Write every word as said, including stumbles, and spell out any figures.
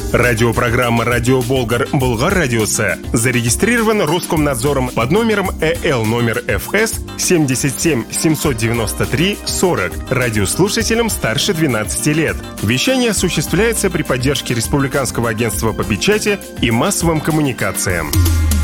Радиопрограмма «Радио Болгар» Болгар Радиосы зарегистрирован Роскомнадзором под номером ЭЛ номер ФС семьдесят семь семьсот девяносто три сорок радиослушателям старше двенадцати лет. Вещание осуществляется при поддержке Республиканского агентства по печати и массовым коммуникациям.